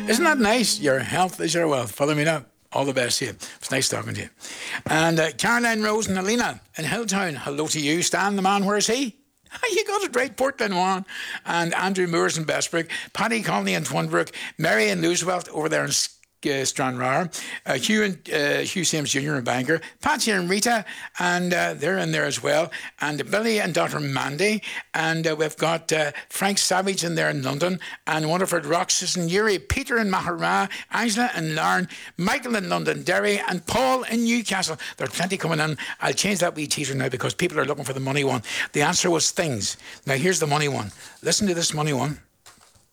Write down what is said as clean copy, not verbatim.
Isn't that nice? Your health is your wealth. Father Mina, all the best to you. It's nice talking to you. And Caroline Rose and Alina in Hilltown, hello to you. Stan, the man, where is he? You got it right, Port Glenwan. And Andrew Moores in Bestbrook, Paddy Conley in Twinbrook, Mary in Loosewelt over there in Stranraer, Hugh Sims Jr. in Bangor, Patsy and Rita, and they're in there as well, and Billy and Dr. Mandy, and we've got Frank Savage in there in London, and Waterford Roxas and Yuri, Peter in Mahara, Angela and Larne, Michael in Londonderry, and Paul in Newcastle. There's plenty coming in. I'll change that wee teaser now because people are looking for the money one. The answer was things. Now here's the money one. Listen to this money one.